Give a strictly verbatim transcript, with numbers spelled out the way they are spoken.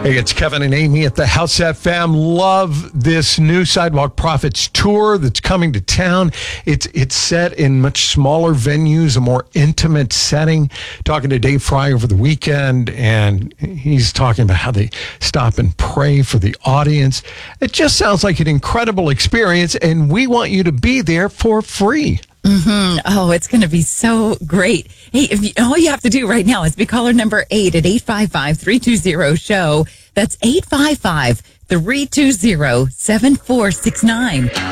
Hey, it's Kevin and Amy at the House F M. Love this new Sidewalk Prophets tour that's coming to town. It's it's set in much smaller venues, a more intimate setting. Talking to Dave Fry over the weekend, and he's talking about how they stop and pray for the audience. It just sounds like an incredible experience, and we want you to be there for free. Mm-hmm. Oh, it's going to be so great. Hey, if you, all you have to do right now is be caller number eight at eight five five, three two zero, show. That's eight five five, three two zero, seven four six nine.